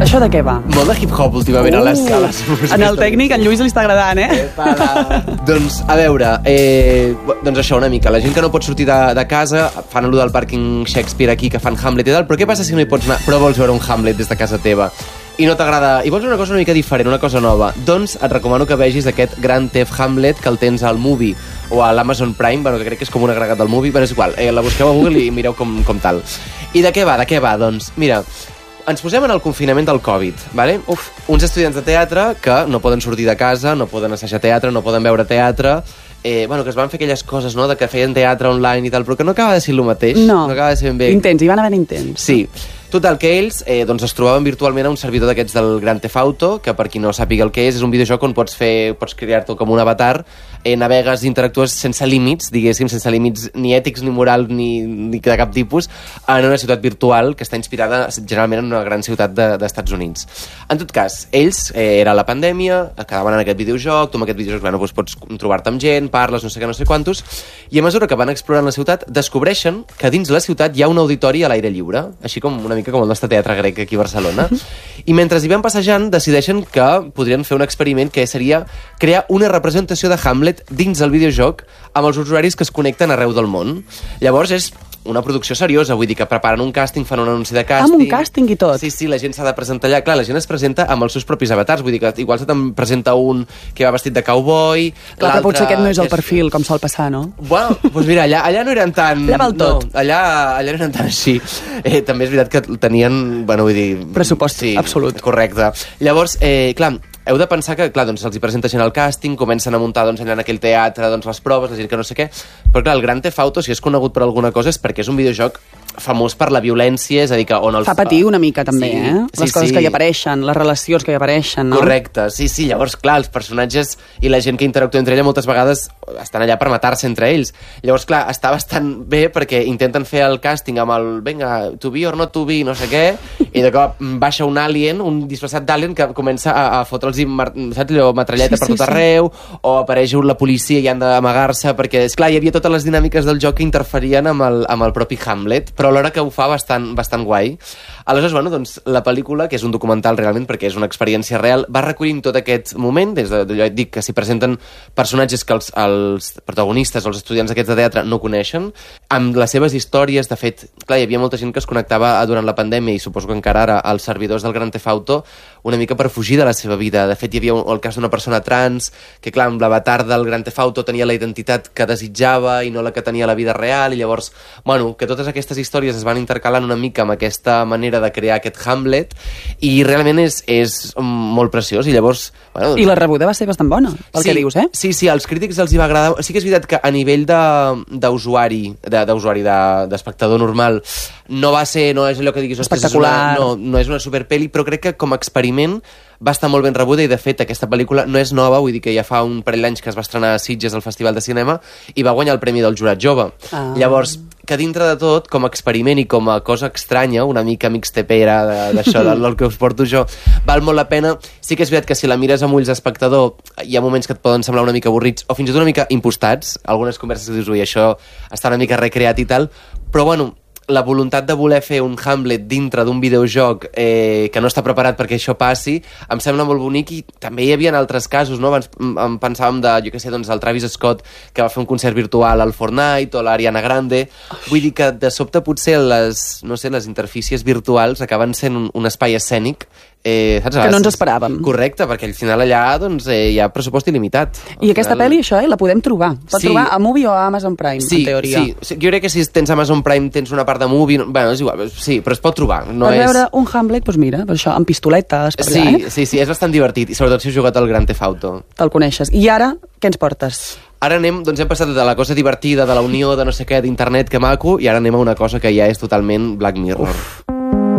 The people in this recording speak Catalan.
Això de què va? Molt de hip-hop últimament a les músiques. En el tècnic, en Lluís li està agradant, Doncs, a veure, doncs això una mica. La gent que no pot sortir de casa fan allò del pàrquing Shakespeare aquí, que fan Hamlet i tal, però què passa si no hi pots anar, però vols veure un Hamlet des de casa teva? I no t'agrada, i vols veure una cosa una mica diferent, una cosa nova, doncs et recomano que vegis aquest Grand Theft Hamlet que el tens al Movie o a l'Amazon Prime, bueno, que crec que és com un agregat del Movie, però és igual, la busqueu a Google i mireu com tal. I de què va? Doncs, mira, ens posem en el confinament del Covid, ¿vale? Uns estudiants de teatre que no poden sortir de casa, no poden assajar teatre, no poden veure teatre, que es van fer aquelles coses, no?, de que feien teatre online i tal, però que no acaba de ser el mateix. No acaba de ser ben bé. Intents, hi van haver intents. Sí. Total, que ells doncs es trobaven virtualment a un servidor d'aquests del Grand Theft Auto, que per qui no sàpiga el que és un videojoc on pots crear-te com un avatar, navegues i interactues sense límits, diguéssim, sense límits ni ètics, ni morals, ni de cap tipus, en una ciutat virtual que està inspirada generalment en una gran ciutat d'Estats Units. En tot cas, ells, era la pandèmia, quedaven en aquest videojoc, tu amb aquest videojoc bueno, doncs pots trobar-te amb gent, parles, no sé què, no sé quantos, i a mesura que van explorant la ciutat, descobreixen que dins la ciutat hi ha un auditori a l'aire lliure, així com una mica com el nostre teatre grec aquí a Barcelona, i mentre hi van passejant decideixen que podrien fer un experiment que seria crear una representació de Hamlet dins el videojoc amb els usuaris que es connecten arreu del món. Llavors és una producció seriosa, vull dir que preparen un càsting, fan un anunci de càsting... Amb un càsting i tot? Sí, la gent s'ha de presentar allà. Clar, la gent es presenta amb els seus propis avatars, vull dir que igual se te'n presenta un que va vestit de cowboy... Clar, però potser aquest no és el perfil, com sol passar, no? Bueno, doncs mira, allà no eren tan... Allà val tot. No, allà no eren tan així. També és veritat que tenien, bueno, vull dir... Pressupost, sí, absolut. Correcte. Llavors, clar, heu de pensar que, clar, doncs se'ls hi presenta gent al càsting, comencen a muntar doncs, allà en aquell teatre doncs, les proves, la gent que no sé què, però clar, el Grand Theft Auto, si és conegut per alguna cosa, és perquè és un videojoc famós per la violència, és a dir que... Fa patir una mica, també, les coses que hi apareixen, les relacions que hi apareixen, no? Correcte, sí, llavors, clar, els personatges i la gent que interactua entre ella moltes vegades estan allà per matar-se entre ells. Llavors, clar, està bastant bé perquè intenten fer el càsting amb el, vinga, to be or not to be, no sé què, i de cop baixa un alien, un disfressat d'alien que comença a fotre'ls metralleta per tot arreu, o apareix la policia i han d'amagar-se, perquè, esclar, hi havia totes les dinàmiques del joc que interferien amb el propi Hamlet, però alhora que ho fa bastant guai. Aleshores, bueno, doncs, la pel·lícula, que és un documental realment, perquè és una experiència real, va recollint tot aquest moment, des de, jo dic que s'hi presenten personatges que els protagonistes o els estudiants d'aquests de teatre no coneixen, amb les seves històries. De fet, clar, hi havia molta gent que es connectava durant la pandèmia, i suposo que encara ara, als servidors del Grand Theft Auto, una mica per fugir de la seva vida. De fet, hi havia el cas d'una persona trans, que clar, amb l'avatar del Grand Theft Auto tenia la identitat que desitjava i no la que tenia a la vida real, i llavors, bueno, que totes aquestes històries es van intercalant una mica amb aquesta manera de crear aquest Hamlet, i realment és molt preciós, i llavors... Bueno, doncs... I la rebuda va ser bastant bona, pel que dius, eh? Sí, als crítics els hi va agradar. Sí que és veritat que a nivell d'usuari, d'espectador normal, no és allò que diguis... Espectacular. No és una superpeli, però crec que com a experiment va estar molt ben rebuda, i de fet aquesta pel·lícula no és nova, vull dir que ja fa un parell d'anys que es va estrenar a Sitges al Festival de Cinema i va guanyar el Premi del Jurat Jove. Llavors, que dintre de tot, com a experiment i com a cosa estranya, una mica mixtepera d'això, del que us porto jo, val molt la pena. Sí que és veritat que si la mires amb ulls d'espectador hi ha moments que et poden semblar una mica avorrits o fins i tot una mica impostats, algunes converses que dius, ui, això està una mica recreat i tal, però bueno, la voluntat de voler fer un Hamlet dintre d'un videojoc que no està preparat perquè això passi, em sembla molt bonic. I també hi havia altres casos, no? Abans pensàvem de, jo què sé, doncs el Travis Scott, que va fer un concert virtual al Fortnite, o l'Ariana Grande. Vull dir que de sobte potser les interfícies virtuals acaben sent un espai escènic saps? Que no ens esperàvem. Correcte, perquè al final allà doncs, hi ha pressupost il·limitat. I aquesta pel·li, això, la podem trobar. Trobar a Movie o a Amazon Prime, en teoria. Sí, jo crec que si tens Amazon Prime tens una part de Movie, bueno, és igual, sí, però es pot trobar. Per veure un Hamlet, doncs mira, per això, amb pistoletes, per allà, Sí, és bastant divertit, i sobretot si has jugat al Grand Theft Auto. Te'l coneixes. I ara, què ens portes? Ara hem passat de la cosa divertida, de la unió, de no sé què, d'internet, que maco, i ara anem a una cosa que ja és totalment Black Mirror.